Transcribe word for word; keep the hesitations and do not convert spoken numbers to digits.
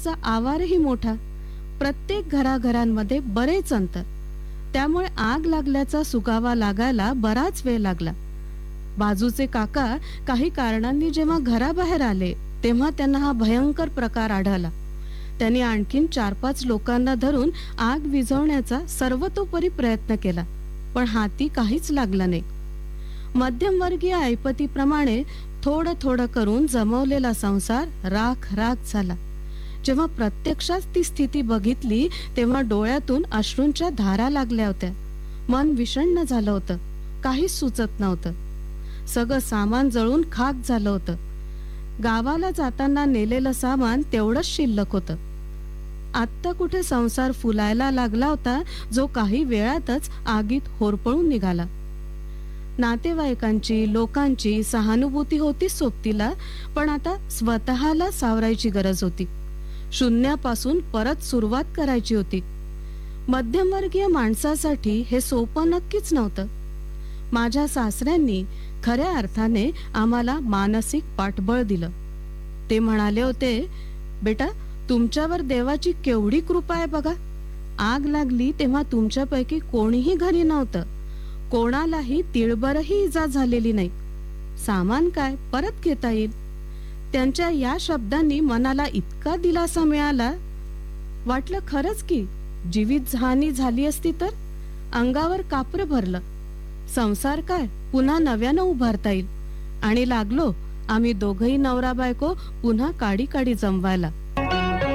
प्रवासाचा आवारही मोठा. प्रत्येक घराघरांमध्ये बरेच अंतर. त्यामुळे आग लागल्याचा सुगावा लागायला बराच वेळ लागला. बाजूचे काका काही कारणांनी जेव्हा घराबाहेर आले तेव्हा त्यांना हा भयंकर प्रकार आढळला. त्यांनी आणखीन चार पाच लोकांना धरून आग विझवण्याचा सर्वतोपरी प्रयत्न केला, पण हाती काहीच लागला नाही. मध्यमवर्गीय ऐपतीप्रमाणे थोडं थोडं करून जमवलेला संसार राख राख झाला. जेव्हा प्रत्यक्षात ती स्थिती बघितली तेव्हा डोळ्यातून अश्रूंच्या धारा लागल्या होत्या. मन विषण्ण झालं होतं. काहीच सुचत नव्हतं. सगळं सामान जळून खाक झालं होतं. गावाला जाताना नेलेलं सामान तेवढंच शिल्लक होतं. आत्ता कुठे संसार फुलायला लागला होता, जो काही वेळातच आगीत होरपळून निघाला. नातेवाईकांची, लोकांची सहानुभूती होती सोबतीला, पण आता स्वतःला सावरायची गरज होती. शून्यापासून परत सुरुवात करायची होती. मध्यमवर्गीय माणसासाठी हे सोपं नक्कीच नव्हतं. माझ्या सासऱ्यांनी खऱ्या अर्थाने आम्हाला मानसिक पाठबळ दिलं. ते म्हणाले होते, बेटा, तुमच्यावर देवाची केवढी कृपा आहे बघा. आग लागली तेव्हा तुमच्यापैकी कोणीही घरी नव्हतं. कोणालाही तिळभरही इजा झालेली नाही. सामान काय परत घेता येईल. त्यांच्या या शब्दांनी मनाला इतका दिलासा मिळाला. वाटलं खरंच की जीवित हानी झाली असती तर अंगावर कापरं भरलं. संसार काय पुन्हा नव्यानं उभारता येईल. आणि लागलो आम्ही दोघही नवरा बायको पुन्हा काडी काडी जमवायला.